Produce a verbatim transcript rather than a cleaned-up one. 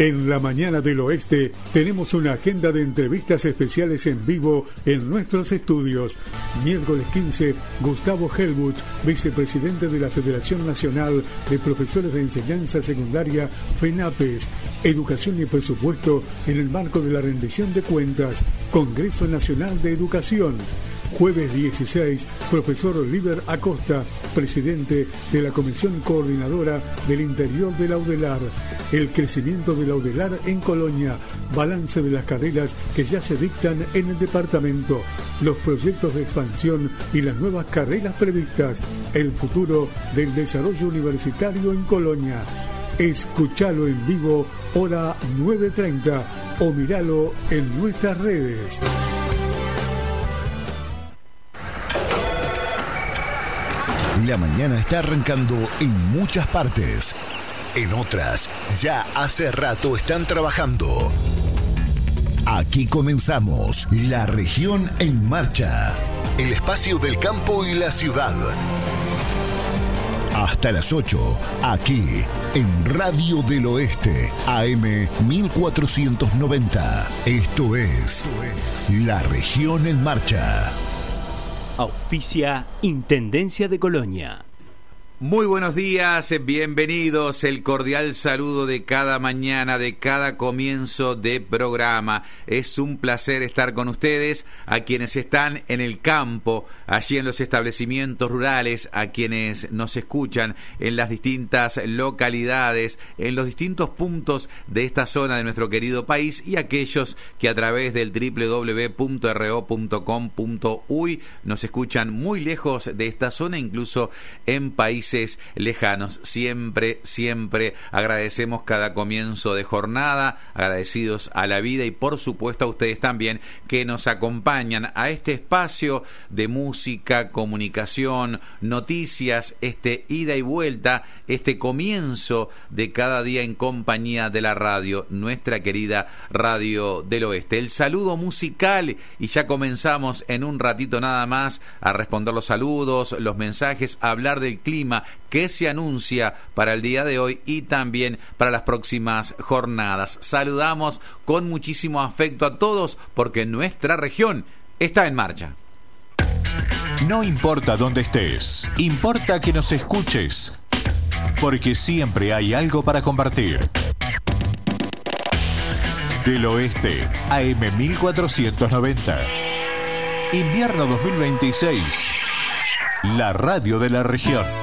En la mañana del oeste tenemos una agenda de entrevistas especiales en vivo en nuestros estudios. Miércoles quince, Gustavo Helbut, vicepresidente de la Federación Nacional de Profesores de Enseñanza Secundaria, FENAPES, Educación y Presupuesto en el marco de la rendición de cuentas, Congreso Nacional de Educación. Jueves dieciséis, profesor Oliver Acosta, presidente de la Comisión Coordinadora del Interior de la UDELAR. El crecimiento de la UDELAR en Colonia, balance de las carreras que ya se dictan en el departamento, los proyectos de expansión y las nuevas carreras previstas, el futuro del desarrollo universitario en Colonia. Escúchalo en vivo, hora nueve treinta, o míralo en nuestras redes. La mañana está arrancando en muchas partes. En otras, ya hace rato están trabajando. Aquí comenzamos La Región en Marcha, el espacio del campo y la ciudad. Hasta las ocho, aquí en Radio del Oeste, A M mil cuatrocientos noventa. Esto es La Región en Marcha. Auspicia Intendencia de Colonia. Muy buenos días, bienvenidos, el cordial saludo de cada mañana, de cada comienzo de programa. Es un placer estar con ustedes, a quienes están en el campo, allí en los establecimientos rurales, a quienes nos escuchan en las distintas localidades, en los distintos puntos de esta zona de nuestro querido país, y aquellos que a través del doble u doble u doble u punto r o punto com punto u y nos escuchan muy lejos de esta zona, incluso en países lejanos. Siempre, siempre agradecemos cada comienzo de jornada, agradecidos a la vida y por supuesto a ustedes también que nos acompañan a este espacio de música, comunicación, noticias, este ida y vuelta, este comienzo de cada día en compañía de la radio, nuestra querida Radio del Oeste. El saludo musical, y ya comenzamos en un ratito nada más a responder los saludos, los mensajes, a hablar del clima que se anuncia para el día de hoy y también para las próximas jornadas. Saludamos con muchísimo afecto a todos porque nuestra región está en marcha. No importa dónde estés, importa que nos escuches, porque siempre hay algo para compartir. Del Oeste, A M mil cuatrocientos noventa. Invierno dos mil veintiséis. La radio de la región.